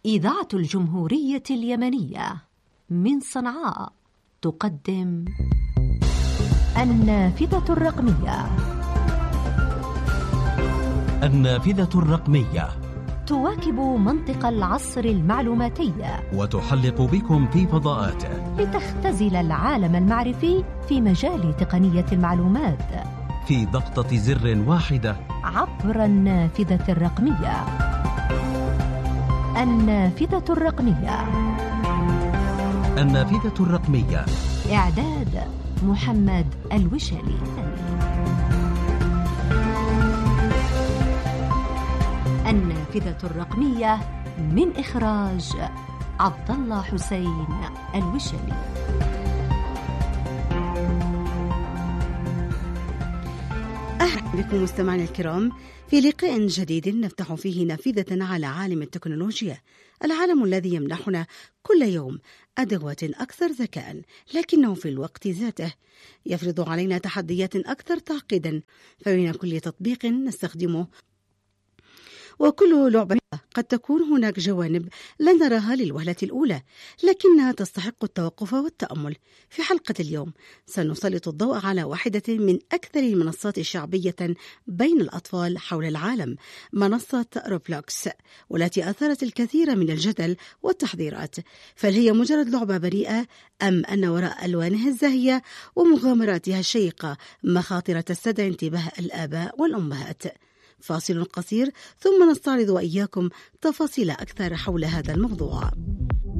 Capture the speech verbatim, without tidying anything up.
إذاعة الجمهورية اليمنية من صنعاء تقدم النافذة الرقمية. النافذة الرقمية تواكب منطق العصر المعلوماتي وتحلق بكم في فضاءاته لتختزل العالم المعرفي في مجال تقنية المعلومات في ضغطة زر واحدة عبر النافذة الرقمية. النافذة الرقمية. النافذة الرقمية. إعداد محمد الوشالي. النافذة الرقمية من إخراج عبد الله حسين الوشالي. أهلا بكم مستمعينا الكرام في لقاء جديد نفتح فيه نافذة على عالم التكنولوجيا، العالم الذي يمنحنا كل يوم أدوات أكثر ذكاء، لكنه في الوقت ذاته يفرض علينا تحديات أكثر تعقيدا، فبين كل تطبيق نستخدمه وكل لعبة قد تكون هناك جوانب لا نراها للوهلة الأولى، لكنها تستحق التوقف والتأمل. في حلقة اليوم سنسلط الضوء على واحدة من أكثر المنصات شعبية بين الأطفال حول العالم، منصة روبلوكس، والتي أثارت الكثير من الجدل والتحذيرات. فهل هي مجرد لعبة بريئة، أم أن وراء ألوانها الزاهية ومغامراتها الشيقة مخاطر تستدعي انتباه الآباء والأمهات؟ فاصل قصير ثم نستعرض وإياكم تفاصيل أكثر حول هذا الموضوع.